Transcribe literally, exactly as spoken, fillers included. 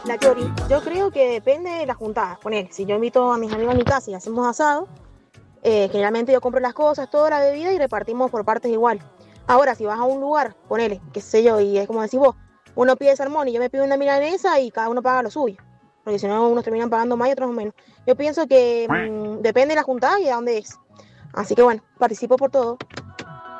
La Chori, yo creo que depende de las juntadas. Poner, si yo invito a mis amigos a mi casa y hacemos asado, eh, generalmente yo compro las cosas, toda la bebida y repartimos por partes igual. Ahora, si vas a un lugar, ponele, qué sé yo, y es como decís vos, uno pide salmón y yo me pido una milanesa y cada uno paga lo suyo. Porque si no, unos terminan pagando más y otros menos. Yo pienso que mmm, depende de la juntada y de dónde es. Así que bueno, participo por todo.